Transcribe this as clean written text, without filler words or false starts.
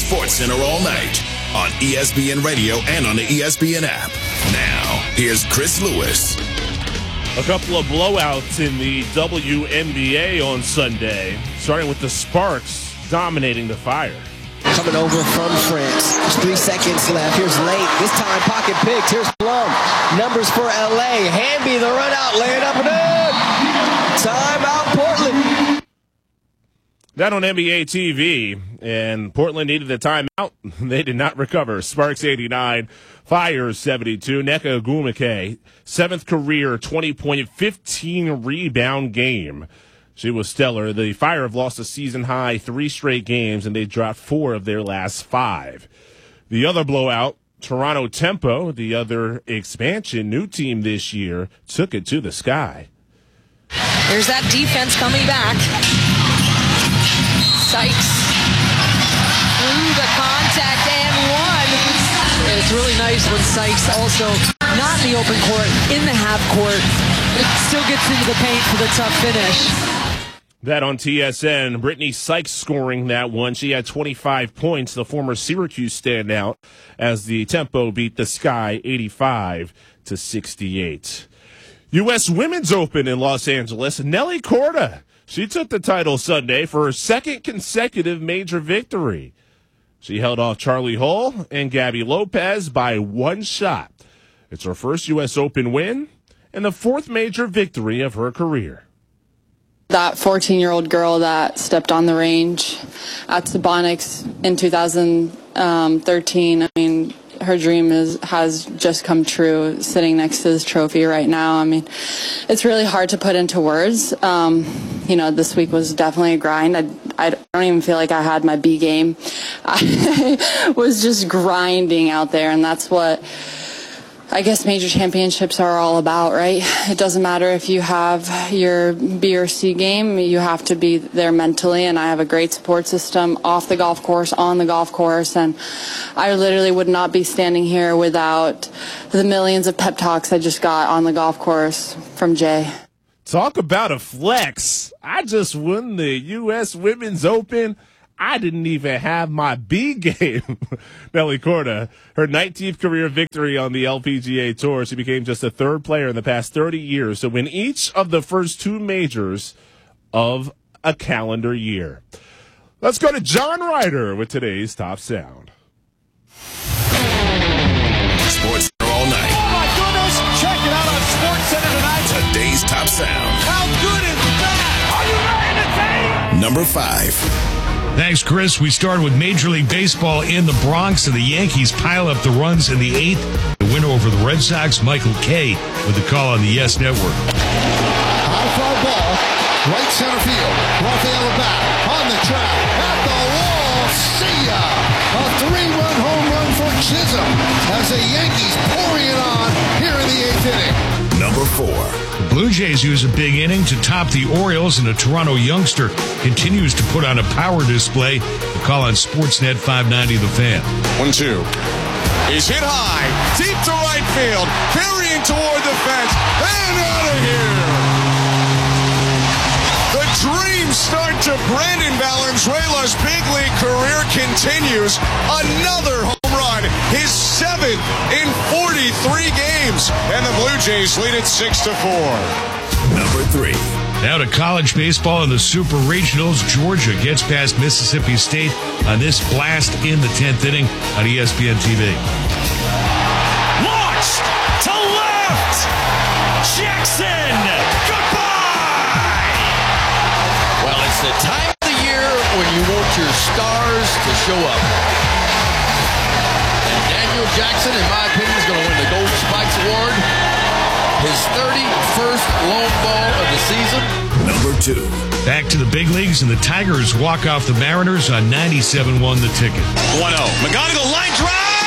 SportsCenter all night on ESPN Radio and on the ESPN app. Now, here's Chris Lewis. A couple of blowouts in the WNBA on Sunday, starting with the Sparks dominating the Fire. Coming over from France. There's 3 seconds left. Here's Late. This time pocket picked. Here's Plum. Numbers for LA. Hamby, the run out, laying up and in. Timeout, Portland. That on NBA TV, and Portland needed a timeout. They did not recover. Sparks 89, Fire 72. Nneka Ogwumike, 7th career 20-point, 15-rebound game. She was stellar. The Fire have lost a season-high 3 straight games, and they dropped 4 of their last 5. The other blowout, Toronto Tempo, the other expansion, new team this year, took it to the sky. There's that defense coming back. Sykes through the contact and one. And it's really nice when Sykes also not in the open court, in the half court, but still gets into the paint for the tough finish. That on TSN, Brittany Sykes scoring that one. She had 25 points, the former Syracuse standout, as the Tempo beat the Sky 85-68. U.S. Women's Open in Los Angeles, Nelly Korda. She took the title Sunday for her 2nd consecutive major victory. She held off Charlie Hull and Gabby Lopez by 1 shot. It's her first U.S. Open win and the 4th major victory of her career. That 14-year-old girl that stepped on the range at Sabonics in 2013, I mean, her dream has just come true sitting next to this trophy right now. I mean, it's really hard to put into words. This week was definitely a grind. I don't even feel like I had my B game. I was just grinding out there, and that's what I guess major championships are all about, right? It doesn't matter if you have your B or C game, you have to be there mentally, and I have a great support system off the golf course, on the golf course, and I literally would not be standing here without the millions of pep talks I just got on the golf course from Jay. Talk about a flex. I just won the U.S. Women's Open. I didn't even have my B game. Nelly Korda, her 19th career victory on the LPGA Tour. She became just the 3rd player in the past 30 years to win each of the first 2 majors of a calendar year. Let's go to John Ryder with today's Top Sound. Sports all night. Oh my goodness! Check it out on SportsCenter tonight. Today's Top Sound. How good is that? Are you ready to take? Number 5. Thanks, Chris. We start with Major League Baseball in the Bronx, and the Yankees pile up the runs in the 8th. The winner over the Red Sox, Michael Kay, with the call on the Yes Network. High fly ball, right center field. Rafael Abat on the track, at the wall. See ya! A 3-run home run for Chisholm as the Yankees pouring it on here in the 8th inning. Number 4. The Blue Jays use a big inning to top the Orioles, and a Toronto youngster continues to put on a power display. The call on Sportsnet 590 The Fan. 1-2. He's hit high, deep to right field, carrying toward the fence, and out of here. The dream start to Brandon Valenzuela's big league career continues. Another home run, his 7th in 43 games, and the Blue Jays lead it 6-4. Number 3. Now to college baseball in the Super Regionals. Georgia gets past Mississippi State on this blast in the 10th inning on ESPN TV. Launched to left. Jackson. Goodbye. Well, it's the time of the year when you want your stars to show up. And Daniel Jackson, in my opinion, is going to win the Gold Spikes Award. His 31st lone ball of the season. Number 2. Back to the big leagues, and the Tigers walk off the Mariners on 97-1 The Ticket. 1-0. McGonigal line drive.